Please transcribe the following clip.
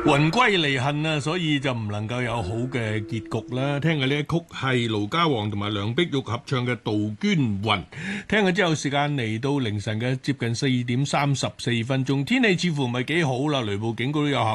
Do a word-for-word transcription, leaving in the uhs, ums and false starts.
魂歸離恨啊，所以就唔能夠有好嘅結局啦。聽嘅呢一曲係盧嘉煌同埋梁碧玉合唱嘅《杜鵑魂》。聽咗之後，時間嚟到凌晨嘅接近四點三十四分鐘，天氣似乎唔係幾好啦，雷暴警告都有效。